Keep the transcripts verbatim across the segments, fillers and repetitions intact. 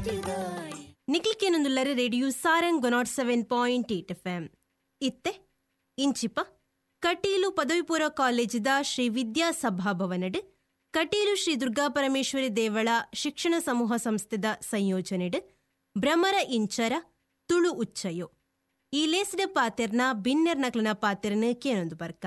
ನಿಕ್ಲಿಕ್ಕೇನೊಂದುಲ್ಲರೆ radio Sarang one seven point eight F M ಇತ್ತೆ ಇಂಚಿಪ ಕಟೀಲು ಪದವಿ ಪೂರ್ವ ಕಾಲೇಜಿದ ಶ್ರೀ ವಿದ್ಯಾ ಸಭಾಭವನಡ್ ಕಟೀಲು ಶ್ರೀ ದುರ್ಗಾ ಪರಮೇಶ್ವರಿ ದೇವಳ ಶಿಕ್ಷಣ ಸಮೂಹ ಸಂಸ್ಥೆದ ಸಂಯೋಜನೆಡ್ ಭ್ರಮರ ಇಂಚರ ತುಳು ಉಚ್ಚಯೋ ಈ ಲೇಸಿದ ಪಾತೆರ್ನ ಬಿನ್ನೆರ್ ನಕ್ಲನ ಪಾತೆರ್ನ ಕೇನೊಂದು ಬರ್ಕ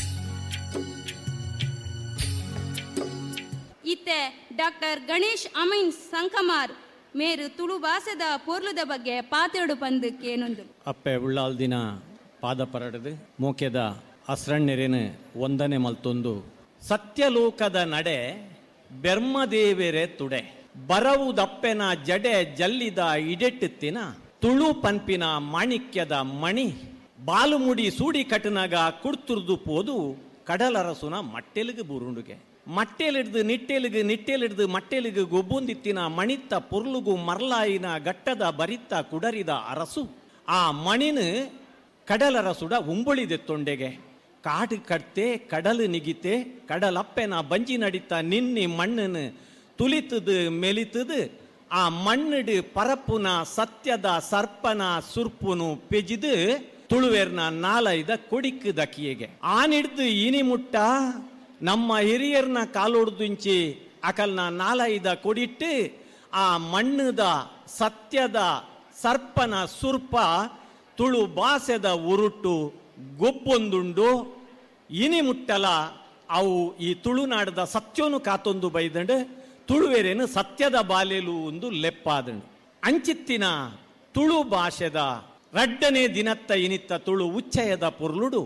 ಇತ್ತೆ ಡಾಕ್ಟರ್ ಗಣೇಶ್ ಅಮೀನ್ ಸಂಕಮಾರ್ ಮೇರು ತುಳು ಭಾಷೆದ ಪೊರ್ಲುದ ಬಗ್ಗೆ ಪಾತೆರಡು ಪಂದು ಕೇನೊಂದು ಅಪ್ಪೆ ಉಳ್ಳಾಲ್ ದಿನ ಪಾದ ಪರಡದು ಮೋಕೆದ ಅಸ್ರಣ್ಣೆರೇನು ಒಂದನೆ ಮಲ್ತೊಂದು ಸತ್ಯಲೋಕದ ನಡೆ ಬೆರ್ಮದೇವೆರೆ ತುಡೆ ಬರವುದಪ್ಪೆನ ಜಡೆ ಜಲ್ಲಿದ ಇಡೆಟ್ಟುತ್ತಿನ ತುಳು ಪನ್ಪಿನ ಮಾಣಿಕ್ಯದ ಮಣಿ ಬಾಲುಮುಡಿ ಸೂಡಿ ಕಟನಾಗ ಕುಡ್ತುರ್ದು ಪೋದು ಕಡಲರಸುನ ಮಟ್ಟೆಲಿಗೆ ಬುರುಂಡುಗೆ ಮಟ್ಟೆಲಿಡ್ದು ನಿಟ್ಟೆಲಿಗೆ ನಿಟ್ಟೆಲಿಡ್ದು ಮಟ್ಟೆಲಿಗೆ ಗೊಬ್ಬುಂದಿತ್ತಿನ ಮಣಿತ್ತ ಪುರ್ಲುಗು ಮರ್ಲಾಯಿನ ಗಟ್ಟದ ಬರಿತ್ತ ಕುಡರಿದ ಅರಸು ಆ ಮಣಿನ ಕಡಲರಸುಡ ಉಂಬುಳಿದೆ ತೊಂಡೆಗೆ ಕಾಡು ಕಟ್ತೆ ಕಡಲು ನಿಗಿತೆ ಕಡಲಪ್ಪೆನ ಬಂಜಿ ನಡಿತ ನಿನ್ನಿ ಮಣ್ಣನು ತುಲಿತದು ಮೆಲಿತದು ಆ ಮಣ್ಣಡು ಪರಪುನ ಸತ್ಯದ ಸರ್ಪನ ಸುರ್ಪುನು ಪೆಜಿದು ತುಳುವೇರ್ನ ನಾಲೈದ ಕೊಡಿಕ್ ದಕಿಯೆಗೆ ಆನಿಡ್ದು ಇನಿ ಮುಟ್ಟ ನಮ್ಮ ಹಿರಿಯರ್ನ ಕಾಲೊಡ್ದುಂಚಿ ಅಕಲ್ನ ನಾಲೈದ ಕೊಡಿಟ್ಟು ಆ ಮಣ್ಣದ ಸತ್ಯದ ಸರ್ಪನ ಸುರ್ಪ ತುಳು ಭಾಷೆದ ಉರುಟು ಗೊಬ್ಬೊಂದುಂಡು ಇನಿ ಮುಟ್ಟಲ ಅವು ಈ ತುಳುನಾಡದ ಸತ್ಯೋನು ಕಾತೊಂದು ಬೈದಂಡು ತುಳುವೇರೇನು ಸತ್ಯದ ಬಾಲೆಲು ಒಂದು ಲೆಪ್ಪಾದಂಡು ಅಂಚಿತ್ತಿನ ತುಳು ಭಾಷೆದ ರಡ್ಡನೇ ದಿನತ್ತ ಇನಿತ್ತ ತುಳು ಉಚ್ಚಯದ ಪೊರ್ಲುಡು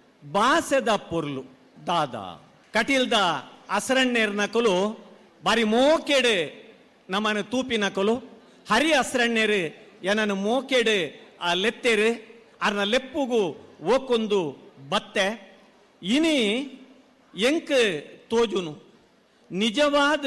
ಭಾಷೆದ ಪೊರ್ಲು ದಾದ ಕಟೀಲ್ದ ಅಸ್ರಣ್ಣೇರ್ನ ಕೊಲು ಬಾರಿ ಮೋಕೆಡು ನಮ್ಮನ್ನು ತೂಪಿನ ಕೊಲು ಹರಿ ಅಸ್ರಣ್ಣೇರು ಏನನ್ನು ಮೋಕೆಡು ಆ ಲೆತ್ತೇರು ಅರ್ನ ಲೆಪ್ಪುಗು ಓಕೊಂದು ಬತ್ತೆ ಇನಿ ಎಂಕ್ ತೋಜುನು ನಿಜವಾದ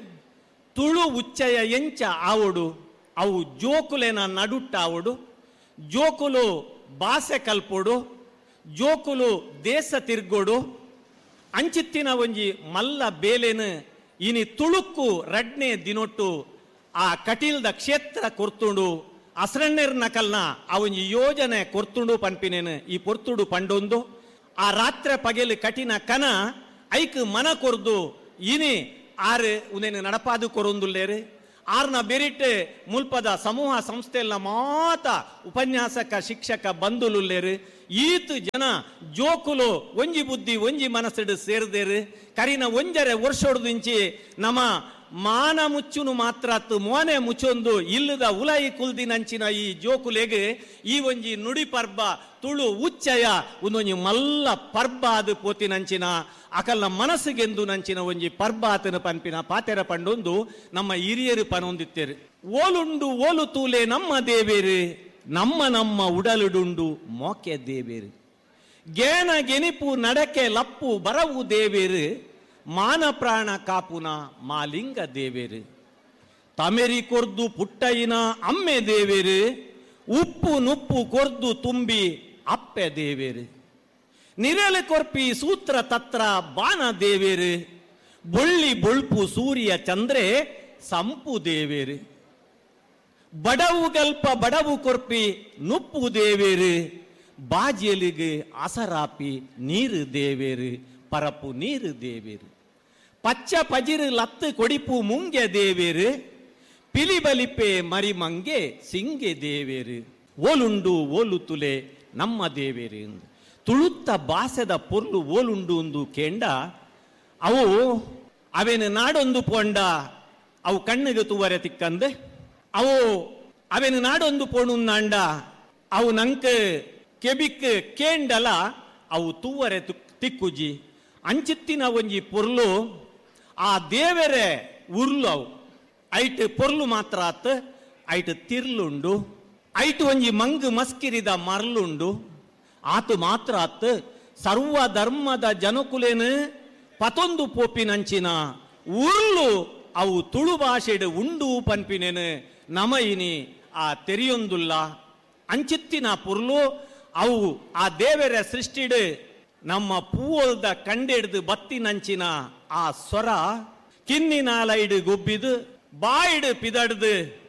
ತುಳು ಉಚ್ಚಯ ಎಂಚ ಆವಡು ಅವು ಜೋಕುಲೆನ ನಡುಟ್ಟ ಆವಡು ಜೋಕುಲು ಭಾಷೆ ಕಲ್ಪೋಡು ಜೋಕುಲು ದೇಶ ತಿರ್ಗೋಡು ಅಂಚಿತ್ತಿನ ಒಂಜಿ ಮಲ್ಲ ಬೇಲೆನು ಇನಿ ತುಳುಕ್ಕು ರಡ್ನೆ ದಿನೊಟ್ಟು ಆ ಕಟೀಲ್ದ ಕ್ಷೇತ್ರ ಕೊರ್ತುಂಡು ಅಸ್ರಣ್ಣೆರ್ ನಕಲ್ನ ಅವೊಂಜಿ ಯೋಜನೆ ಕೊರ್ತುಂಡು ಪನ್ಪಿನೇನು ಈ ಪೊರ್ತುಡು ಪಂಡೊಂದು ಆ ರಾತ್ರಿ ಪಗೆಲು ಕಠಿಣ ಕನ ಐಕ್ ಮನ ಕೊರ್ದು ಇನಿ ಆರು ಉನೇನು ನಡಪಾದು ಕೊರೊಂದುಲ್ಲೇರು ಆರ್ನ ಬೆರಿಟ್ ಮುಲ್ಪದ ಸಮೂಹ ಸಂಸ್ಥೆಲ್ಲ ಮಾತ ಉಪನ್ಯಾಸಕ ಶಿಕ್ಷಕ ಬಂದುಲುಲ್ಲೇರು ಈತು ಜನ ಜೋಕುಲು ಒಂಜಿ ಬುದ್ಧಿ ಒಂಜಿ ಮನಸ್ಸಿಡು ಸೇರ್ದೇರು ಕರಿನ ಒಂಜರೆ ವರ್ಷೊಡ್ದಿಂಚಿ ನಮ್ಮ ಮಾನ ಮುಚ್ಚುನು ಮಾತ್ರ ಮೋನೆ ಮುಚ್ಚೊಂದು ಇಲ್ಲದ ಉಲಾಯಿ ಕುಲ್ದಿನಂಚಿನ ಈ ಜೋಕುಲೆಗೆ ಈ ಒಂಜಿ ನುಡಿ ಪರ್ಬ ತುಳು ಉಚ್ಚಯ ಒಂದೊಂಜಿ ಮಲ್ಲ ಪರ್ಬ ಅದು ಪೋತಿನಂಚಿನ ಅಕಲ್ನ ಮನಸ್ಸಿಗೆಂದು ನಂಚಿನ ಒಂಜಿ ಪರ್ಬ ಆತನ ಪನ್ಪಿನ ಪಾತೆರ ಪಂಡೊಂದು ನಮ್ಮ ಹಿರಿಯರು ಪನೊಂದಿತ್ತೇರು ಓಲುಂಡು ಓಲು ತೂಲೆ ನಮ್ಮ ದೇವೇರು ನಮ್ಮ ನಮ್ಮ ಉಡಲುಡುಂಡು ಮೋಕೆ ದೇವೇರು ಗೇನ ಗೆನಿಪು ನಡಕೆ ಲಪ್ಪು ಬರವು ದೇವೇರು ಮಾನ ಪ್ರಾಣ ಕಾಪುನ ಮಾಲಿಂಗ ದೇವೇರು ತಮೆರಿ ಕೊರ್ದು ಪುಟ್ಟಯಿನ ಅಮ್ಮೆ ದೇವೇರು ಉಪ್ಪು ನುಪ್ಪು ಕೊರ್ದು ತುಂಬಿ ಅಪ್ಪೆ ದೇವೇರು ನಿರಲೆ ಕೊರ್ಪಿ ಸೂತ್ರ ತತ್ರ ಬಾನ ದೇವೇರು ಬೊಳ್ಳಿ ಬೊಳ್ಪು ಸೂರ್ಯ ಚಂದ್ರೆ ಸಂಪು ದೇವೇರು ಬಡವು ಗಲ್ಪ ಬಡವು ಕೊರ್ಪಿ ನುಪ್ಪು ದೇವೇರು ಬಾಜೆಲಿಗೆ ಅಸರಾಪಿ ನೀರು ದೇವೇರು ಪರಪು ನೀರು ದೇವೇರು ಪಚ್ಚ ಪಜಿರು ಲತ್ತು ಕೊಡಿಪು ಮುಂಗೆ ದೇವೇರು ಪಿಲಿಬಲಿಪೆ ಮರಿಮಂಗೆ ಸಿಂಗೆ ದೇವೇರು ಓಲುಂಡು ಓಲು ತುಲೆ ನಮ್ಮ ದೇವೇರು ಎಂದು ತುಳುತ್ತ ಭಾಷೆದ ಪೊರ್ಲು ಓಲುಂಡು ಒಂದು ಕೇಂಡ ಅವು ಅವೇನು ನಾಡೊಂದು ಪೋಂಡ ಅವು ಕಣ್ಣಿಗೆ ತೂವರೆ ತಿಕ್ಕಂದು ಅವು ಅವೇನು ನಾಡೊಂದು ಪೋಣುಂದಾಂಡ ಅವು ನಂಕ ಕೆಬಿಕ್ ಕೇಂಡಲ ಅವು ತೂವರೆ ತಿಕ್ಕುಜಿ ಅಂಚಿತ್ತಿನ ಒಂಜಿ ಪೊರ್ಲು ಆ ದೇವರೇ ಉರ್ಲು ಅವು ಐಟ್ ಪೊರ್ಲು ಮಾತ್ರ ಆತ್ ಐಟ್ ತಿರ್ಲುಂಡು ಐಟ್ ಒಂಜಿ ಮಂಗ್ ಮಸ್ಕಿರಿದ ಮರ್ಲುಂಡು ಆತು ಮಾತ್ರ ಆತ್ ಸರ್ವ ಧರ್ಮದ ಜನಕುಲೇನು ಪತೊಂದು ಪೋಪಿನಂಚಿನ ಉರ್ಲು ಅವು ತುಳು ಭಾಷೆಡು ಉಂಡು ಪನ್ಪಿನೇನು ನಮಯಿನಿ ಆ ತೆರಿಯೊಂದುಲ್ಲ ಅಂಚಿತ್ತಿನ ಪುರ್ಲು ಅವು ಆ ದೇವರ ಸೃಷ್ಟಿಡು ನಮ್ಮ ಪೂವಲ್ದ ಕಂಡೆಡ್ದು ಬತ್ತಿನಂಚಿನ ಆ ಸ್ವರ ಕಿನ್ನಿನಾಲೈಡು ಗೊಬ್ಬಿದು ಬಾಯಿಡು ಪಿದಡ್ದು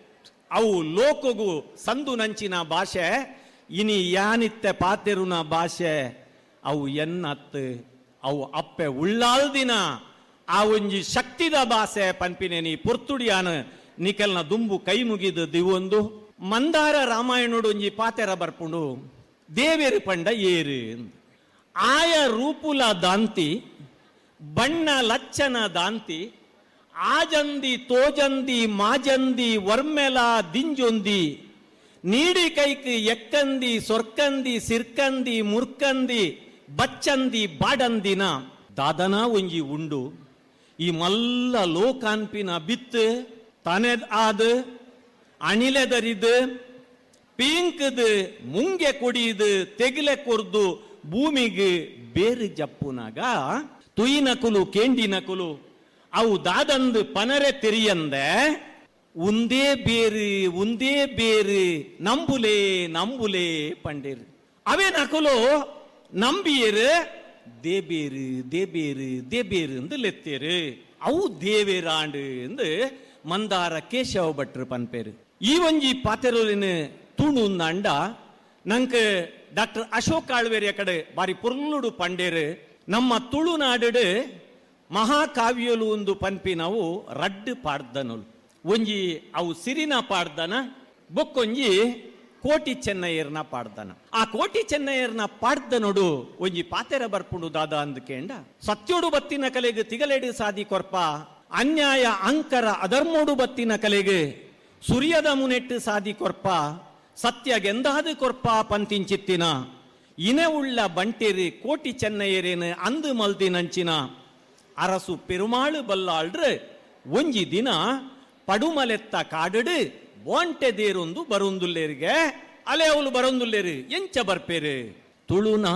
ಅವು ಲೋಕಗೂ ಸಂದು ನಂಚಿನ ಭಾಷೆ ಇನಿ ಯಾನಿತ್ತೆ ಪಾತೆರುನ ಭಾಷೆ ಅವು ಎನ್ನತ್ ಅವು ಅಪ್ಪೆ ಉಳ್ಳಾಲ್ದಿನ ಆ ಒಂಜಿ ಶಕ್ತಿದ ಭಾಷೆ ಪನ್ಪಿನೇನಿ ಪುರ್ತುಡಿಯಾನ ನಿಕಲ್ನ ದುಂಬು ಕೈ ಮುಗಿದು ದಿವೊಂದು ಮಂದಾರ ರಾಮಾಯಣೋಡು ಒಂಜಿ ಪಾತೆರ ಬರ್ಪುಂಡು ದೇವೇರು ಪಂಡ ಏರು ಆಯ ರೂಪುಲ ದಾಂತಿ ಬಣ್ಣ ಲಚ್ಚನ ದಾಂತಿ ಆಜಂದಿ ತೋಜಂದಿ ಮಾಜಂದಿ ವರ್ಮೆಲ ದಿಂಜೊಂದಿ ನೀಡಿ ಕೈಕ್ ಎಕ್ಕಂದಿ ಸೊರ್ಕಂದಿ ಸಿರ್ಕಂದಿ ಮುರ್ಕಂದಿ ಬಚ್ಚಂದಿ ಬಾಡಂದಿನ ದಾದನ ಒಂಜಿ ಉಂಡು ಈ ಮಲ್ಲ ಲೋಕಾನ್ಪಿನ ಬಿತ್ತು ತನೆದ್ ಆದ ಅಣಿಲೆದರಿದು ಪೀಂಕದು ಮುಂಗೆ ಕೊಡಿದು ತೆಗಿಲೆ ಕೊರ್ದು ಭೂಮಿಗೆ ಬೇರು ಜಪ್ಪುನಾಗ ತುಯಿನಕುಲು ಕೇಂಡಿನಕುಲು ಅವು ದಾದಂದು ಪನರೆ ತೆರಿಯಂದೆ ಉಂದೇ ಬೇರು ಉಂದೇ ಬೇರು ನಂಬುಲೇ ನಂಬುಲೇ ಪಂಡೇರು ಅವೇ ನಕುಲು ನಂಬಿಯರು ದೇಬೇರು ದೇಬೇರು ದೇಬೇರು ಎಂದು ಲೆತ್ತೇರು ಅವು ದೇವೇರಾಂಡು ಎಂದು ಮಂದಾರ ಕೇಶವ ಭಟ್ರು ಪನ್ಪೇರು ಈ ಒಂಜಿ ಪಾತೆರೋಲಿನ ತೂಣು ಅಂಡ ನಂಕ ಡಾಕ್ಟರ್ ಅಶೋಕ್ ಆಳ್ವೇರಿಯ ಕಡೆ ಬಾರಿ ಪುರ್ಲುಡು ಪಂಡೇರು ನಮ್ಮ ತುಳುನಾಡು ಮಹಾಕಾವ್ಯಲು ಒಂದು ಪನ್ಪಿನವು ರಡ್ಡು ಪಾಡ್ದನಲು ಒಂಜಿ ಅವು ಸಿರಿನ ಪಾಡ್ದನ ಬೊಕ್ಕೊಂಜಿ ಕೋಟಿ ಚೆನ್ನಯ್ಯರ್ನ ಪಾಡ್ದನ ಆ ಕೋಟಿ ಚೆನ್ನಯ್ಯರ್ನ ಪಾಡ್ದ ನೋಡು ಒಂಜಿ ಪಾತೆರ ಬರ್ಪುಂಡು ದಾದ ಅಂದ್ಕೇಂಡ ಸತ್ಯೋಡು ಬತ್ತಿನ ಕಲೆಗೆ ತಿಗಲೆಡು ಸಾದಿ ಕೊರ್ಪ ಅನ್ಯಾಯ ಅಂಕರ ಅಧರ್ಮೋಡು ಬತ್ತಿನ ಕಲೆಗೆ ಸುರಿಯದ ಮುನೆಟ್ಟು ಸಾದಿ ಕೊರ್ಪ ಸತ್ಯಗೆಂದಾದು ಕೊರ್ಪ ಪಂತಿಂಚಿತ್ತಿನ ಇನೆ ಉಳ್ಳ ಬಂಟೇರಿ ಕೋಟಿ ಚೆನ್ನಯ್ಯರೇನು ಅಂದು ಮಲ್ದಿನಂಚಿನ ಅರಸು ಪೆರುಮಾಳು ಬಲ್ಲಾಳ್ರೆ ಒಂಜಿ ದಿನ ಪಡುಮಲೆತ್ತ ಕಾಡಡು ಬೋಂಟೆ ದೇರೊಂದು ಬರೊಂದುಲ್ಲೇರಿಗೆ ಅಲೆ ಅವಳು ಬರೊಂದುಲ್ಲೇರು ಎಂಚ ಬರ್ಪೇರು ತುಳುನ